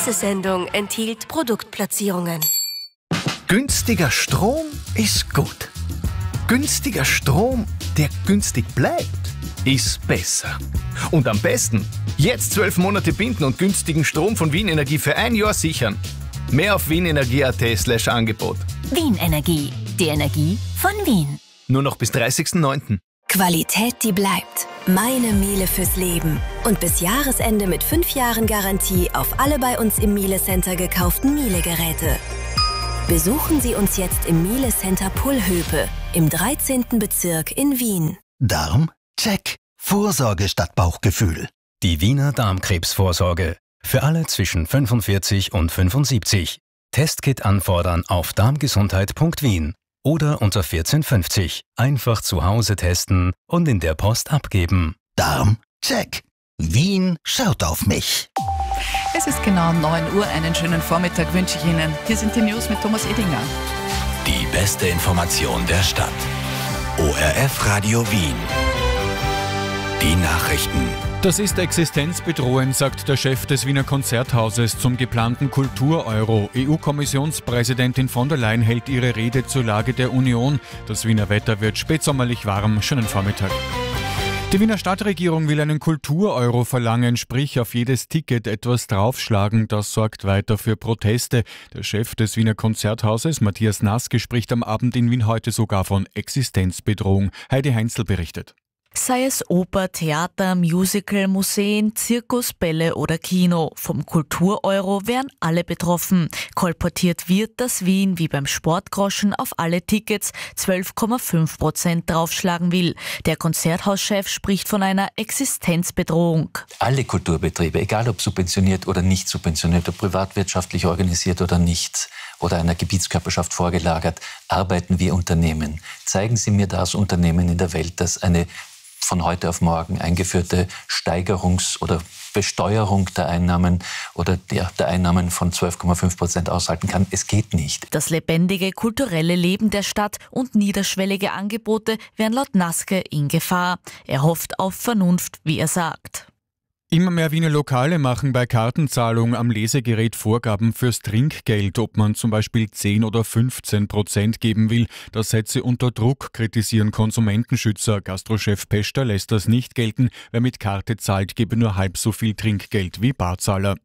Diese Sendung enthielt Produktplatzierungen. Günstiger Strom ist gut. Günstiger Strom, der günstig bleibt, ist besser. Und am besten jetzt 12 Monate binden und günstigen Strom von Wien Energie für 1 Jahr sichern. Mehr auf wienenergie.at/Angebot. Wien Energie, die Energie von Wien. Nur noch bis 30.09. Qualität, die bleibt. Meine Miele fürs Leben. Und bis Jahresende mit 5 Jahren Garantie auf alle bei uns im Miele Center gekauften Miele-Geräte. Besuchen Sie uns jetzt im Miele Center Pullhöpe im 13. Bezirk in Wien. Darm? Check. Vorsorge statt Bauchgefühl. Die Wiener Darmkrebsvorsorge. Für alle zwischen 45 und 75. Testkit anfordern auf darmgesundheit.wien oder unter 1450. Einfach zu Hause testen und in der Post abgeben. Darm? Check. Wien schaut auf mich. Es ist genau 9 Uhr. Einen schönen Vormittag wünsche ich Ihnen. Hier sind die News mit Thomas Edinger. Die beste Information der Stadt. ORF Radio Wien. Die Nachrichten. Das ist existenzbedrohend, sagt der Chef des Wiener Konzerthauses zum geplanten Kultur-Euro. EU-Kommissionspräsidentin von der Leyen hält ihre Rede zur Lage der Union. Das Wiener Wetter wird spätsommerlich warm. Schönen Vormittag. Die Wiener Stadtregierung will einen Kultur-Euro verlangen, sprich auf jedes Ticket etwas draufschlagen. Das sorgt weiter für Proteste. Der Chef des Wiener Konzerthauses, Matthias Naske, spricht am Abend in Wien heute sogar von Existenzbedrohung. Heidi Heinzel berichtet. Sei es Oper, Theater, Musical, Museen, Zirkus, Bälle oder Kino. Vom Kultur-Euro wären alle betroffen. Kolportiert wird, dass Wien wie beim Sportgroschen auf alle Tickets 12,5% draufschlagen will. Der Konzerthauschef spricht von einer Existenzbedrohung. Alle Kulturbetriebe, egal ob subventioniert oder nicht subventioniert, ob privatwirtschaftlich organisiert oder nicht, oder einer Gebietskörperschaft vorgelagert, arbeiten wie Unternehmen. Zeigen Sie mir das Unternehmen in der Welt, das eine von heute auf morgen eingeführte Steigerungs- oder Besteuerung der Einnahmen oder der Einnahmen von 12,5% aushalten kann. Es geht nicht. Das lebendige kulturelle Leben der Stadt und niederschwellige Angebote wären laut Naske in Gefahr. Er hofft auf Vernunft, wie er sagt. Immer mehr Wiener Lokale machen bei Kartenzahlung am Lesegerät Vorgaben fürs Trinkgeld, ob man zum Beispiel 10 oder 15% geben will. Das setze unter Druck, kritisieren Konsumentenschützer. Gastrochef Peschter lässt das nicht gelten. Wer mit Karte zahlt, gebe nur halb so viel Trinkgeld wie Barzahler.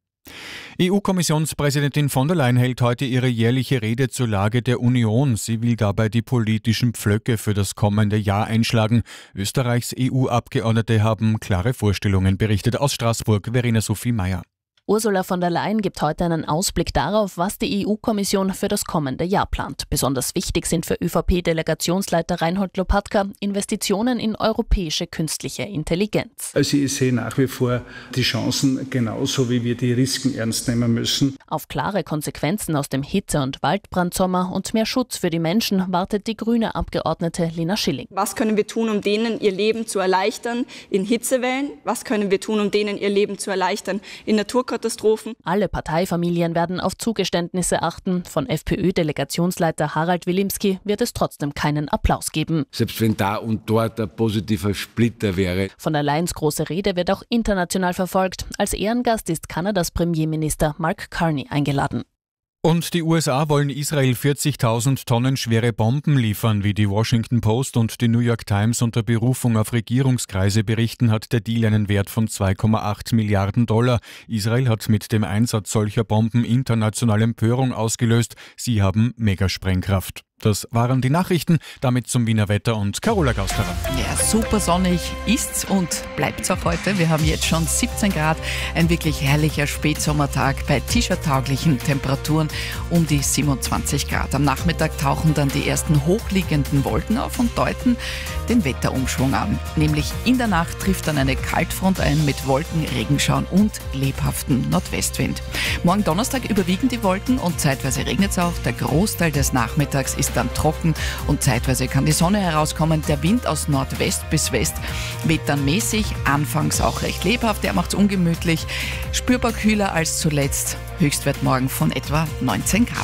EU-Kommissionspräsidentin von der Leyen hält heute ihre jährliche Rede zur Lage der Union. Sie will dabei die politischen Pflöcke für das kommende Jahr einschlagen. Österreichs EU-Abgeordnete haben klare Vorstellungen, berichtet aus Straßburg Verena Sophie Meyer. Ursula von der Leyen gibt heute einen Ausblick darauf, was die EU-Kommission für das kommende Jahr plant. Besonders wichtig sind für ÖVP-Delegationsleiter Reinhold Lopatka Investitionen in europäische künstliche Intelligenz. Also ich sehe nach wie vor die Chancen genauso, wie wir die Risiken ernst nehmen müssen. Auf klare Konsequenzen aus dem Hitze- und Waldbrandsommer und mehr Schutz für die Menschen wartet die grüne Abgeordnete Lena Schilling. Was können wir tun, um denen ihr Leben zu erleichtern in Hitzewellen? Was können wir tun, um denen ihr Leben zu erleichtern in Naturkatastrophen? Alle Parteifamilien werden auf Zugeständnisse achten. Von FPÖ-Delegationsleiter Harald Wilimski wird es trotzdem keinen Applaus geben. Selbst wenn da und dort ein positiver Splitter wäre. Von der Leyens große Rede wird auch international verfolgt. Als Ehrengast ist Kanadas Premierminister Mark Carney eingeladen. Und die USA wollen Israel 40.000 Tonnen schwere Bomben liefern. Wie die Washington Post und die New York Times unter Berufung auf Regierungskreise berichten, hat der Deal einen Wert von 2,8 Milliarden $. Israel hat mit dem Einsatz solcher Bomben internationale Empörung ausgelöst. Sie haben Megasprengkraft. Das waren die Nachrichten, damit zum Wiener Wetter und Carola Gausterer. Ja, super sonnig ist's und bleibt's auch heute. Wir haben jetzt schon 17 Grad, ein wirklich herrlicher Spätsommertag bei T-Shirt-tauglichen Temperaturen um die 27 Grad. Am Nachmittag tauchen dann die ersten hochliegenden Wolken auf und deuten den Wetterumschwung an. Nämlich in der Nacht trifft dann eine Kaltfront ein mit Wolken, Regenschauern und lebhaftem Nordwestwind. Morgen Donnerstag überwiegen die Wolken und zeitweise regnet's auch. Der Großteil des Nachmittags ist dann trocken und zeitweise kann die Sonne herauskommen. Der Wind aus Nordwest bis West weht dann mäßig, anfangs auch recht lebhaft, der macht's ungemütlich, spürbar kühler als zuletzt. Höchstwert morgen von etwa 19 Grad.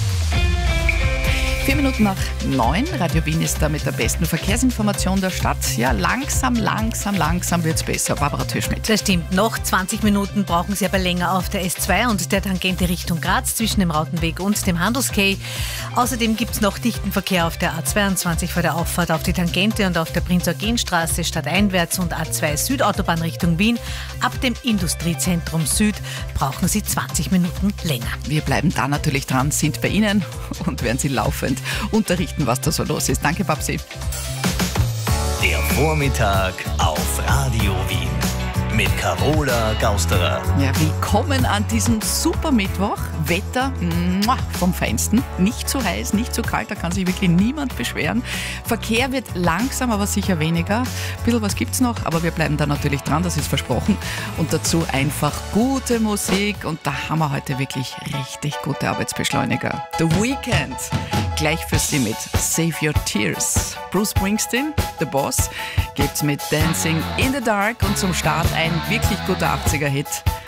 4 Minuten nach 9. Radio Wien ist da mit der besten Verkehrsinformation der Stadt. ja, langsam wird es besser. Barbara Türschmidt. Das stimmt. Noch 20 Minuten brauchen Sie aber länger auf der S2 und der Tangente Richtung Graz zwischen dem Rautenweg und dem Handelskay. Außerdem gibt es noch dichten Verkehr auf der A22 vor der Auffahrt auf die Tangente und auf der Prinz-Eugen-Straße stadteinwärts und A2 Südautobahn Richtung Wien. Ab dem Industriezentrum Süd brauchen Sie 20 Minuten länger. Wir bleiben da natürlich dran, sind bei Ihnen und werden Sie laufend unterrichten, was da so los ist. Danke, Babsi. Der Vormittag auf Radio Wien mit Carola Gausterer. Ja, willkommen an diesem super Mittwoch. Wetter vom Feinsten. Nicht zu heiß, nicht zu kalt, da kann sich wirklich niemand beschweren. Verkehr wird langsam, aber sicher weniger. Ein bisschen was gibt's noch, aber wir bleiben da natürlich dran, das ist versprochen. Und dazu einfach gute Musik. Und da haben wir heute wirklich richtig gute Arbeitsbeschleuniger. The Weeknd, gleich für Sie mit Save Your Tears. Bruce Springsteen, The Boss, gibt's mit Dancing in the Dark und zum Start ein wirklich guter 80er-Hit.